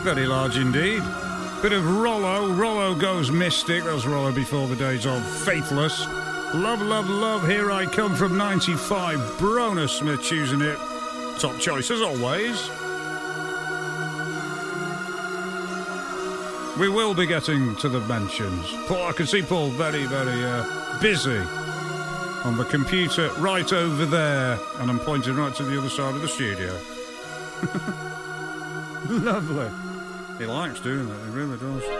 Very large indeed. Bit of Rollo. Rollo goes mystic. That was Rollo before the days of Faithless. Love, love, love. Here I come from 95. Brona Smith choosing it. Top choice as always. We will be getting to the mentions. Paul, I can see Paul very, very busy on the computer right over there. And I'm pointing right to the other side of the studio. Lovely. He likes doing that, he really does.